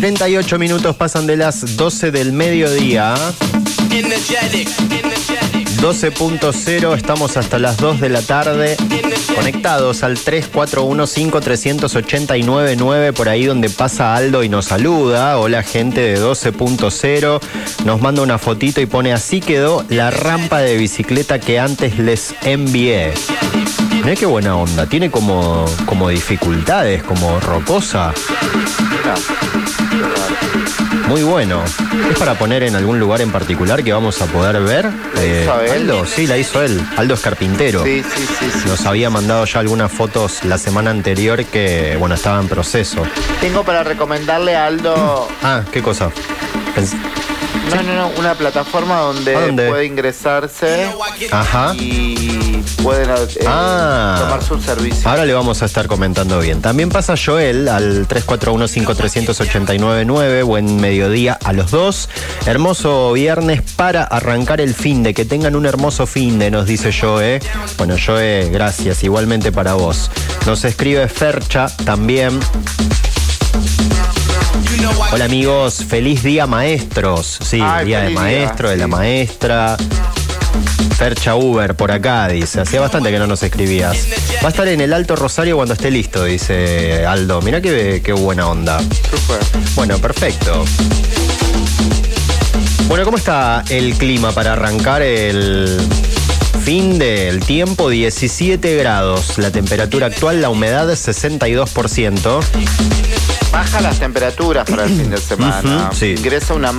38 minutos pasan de las 12 del mediodía. 12.0, estamos hasta las 2 de la tarde conectados al 3415-389-9, por ahí donde pasa Aldo y nos saluda. Hola, gente de 12.0, nos manda una fotito y pone: así quedó la rampa de bicicleta que antes les envié. Mirá qué buena onda, tiene como dificultades, como rocosa. Muy bueno. ¿Es para poner en algún lugar en particular que vamos a poder ver? Aldo, sí, la hizo él. Aldo es carpintero. Sí. Nos había mandado ya algunas fotos la semana anterior que, bueno, estaba en proceso. Tengo para recomendarle a Aldo... ¿Qué cosa? No, una plataforma donde puede ingresarse. Ajá. Y pueden tomar su servicio. Ahora le vamos a estar comentando bien. También pasa Joel al 3415-389-9. Buen mediodía a los dos. Hermoso viernes para arrancar el finde. Que tengan un hermoso finde, nos dice Joe. Bueno, Joe, gracias. Igualmente para vos. Nos escribe Fercha también. Hola amigos, feliz día maestros. Sí, día de maestro, de la maestra. Fercha Uber por acá, dice. Hacía bastante que no nos escribías. Va a estar en el Alto Rosario cuando esté listo, dice Aldo. Mirá qué buena onda. Super. Bueno, perfecto. Bueno, ¿cómo está el clima para arrancar el fin del tiempo? 17 grados. La temperatura actual, la humedad 62%. Baja las temperaturas para el fin de semana. Sí. Ingresa una